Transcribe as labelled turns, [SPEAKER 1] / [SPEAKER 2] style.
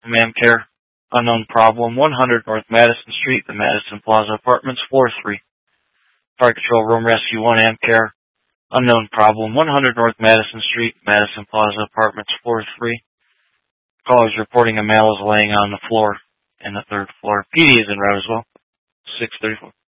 [SPEAKER 1] Ma'am care. Unknown problem, 100 North Madison Street, the Madison Plaza Apartments, floor 3. Fire Control Room Rescue 1, AM care. Unknown problem, 100 North Madison Street, Madison Plaza Apartments, floor 3. Caller is reporting a male is laying on the floor in the 3rd floor. PD is in Roswell, 634.